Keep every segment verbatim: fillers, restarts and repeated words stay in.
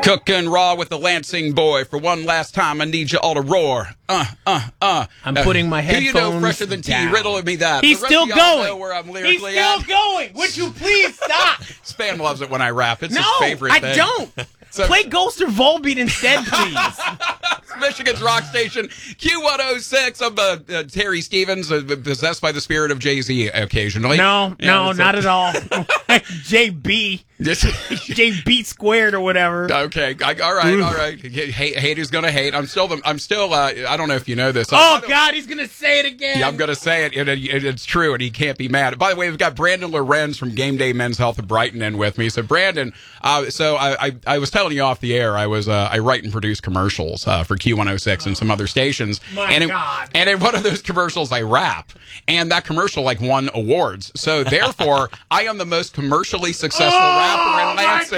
Cooking raw with the Lansing boy. For one last time, I need you all to roar. Uh, uh, uh. I'm putting my headphones Who you know fresher than tea? down. Riddle me that. He's The rest still of y'all going. know where I'm He's lyrically still at. going. Would you please stop? Span loves it when I rap. It's No, his favorite I thing. don't. So- Play Ghost or Volbeat instead, please. Michigan's rock station, Q one oh six. I'm uh, uh, Terry Stevens, uh, possessed by the spirit of Jay-Z occasionally. No, Yeah, no, that's not it. at all. J B. J B squared or whatever. Okay, I, all right, all right. Hate, hate is gonna hate. I'm still, the, I'm still. Uh, I don't know if you know this. Oh I don't- God, he's gonna say it again. Yeah, I'm going to say it, and it, it, it's true, and he can't be mad. By the way, we've got Brandon Lorenz from Game Day Men's Health of Brighton in with me. So, Brandon, uh, so I, I, I was telling you off the air, I was uh, I write and produce commercials uh, for Q one oh six and some other stations. My and in, God. And in one of those commercials, I rap, and that commercial like won awards. So, therefore, I am the most commercially successful Oh, rapper in Lansing.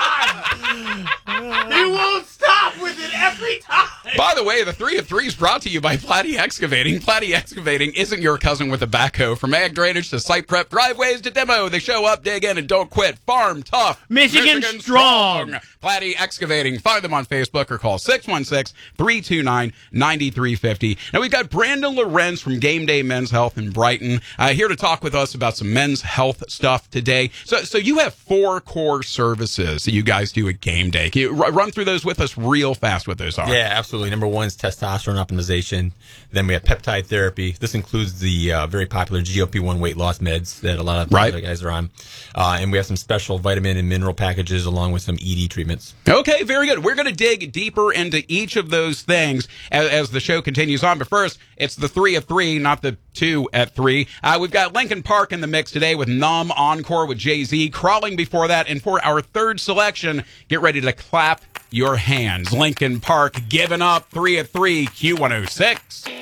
He won't stop with it every time. By the way, the three of three is brought to you by Platy Excavating. Platy Excavating isn't your cousin with a backhoe. From ag drainage to site prep, driveways to demo, they show up, dig in, and don't quit. Farm tough. Michigan strong. Platy Excavating. Find them on Facebook or call six one six, three two nine, nine three five zero. Now, we've got Brandon Lorenz from Game Day Men's Health in Brighton uh, here to talk with us about some men's health stuff today. So, so you have four core services that you guys do at Game Day. Can you r- run through those with us real fast what those are? Yeah, absolutely. Number one is testosterone optimization. Then we have peptide therapy. This includes the uh, very popular G L P one weight loss meds that a lot of Right. other guys are on. Uh, and we have some special vitamin and mineral packages along with some E D treatments. Okay, very good. We're going to dig deeper into each of those things as, as the show continues on. But first, it's the three of three, not the two at three. Uh, we've got Linkin Park in the mix today with Numb Encore with Jay-Z. Crawling before that. And for our third selection, get ready to clap your hands. Linkin Park giving up three of three, Q one oh six.